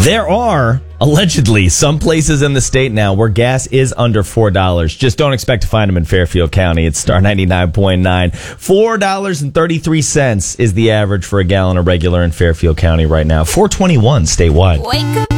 There are allegedly some places in the state now where gas is under $4. Just don't expect to find them in Fairfield County. It's Star 99.9. $4.33 is the average for a gallon of regular in Fairfield County right now. $4.21 statewide. Wake up.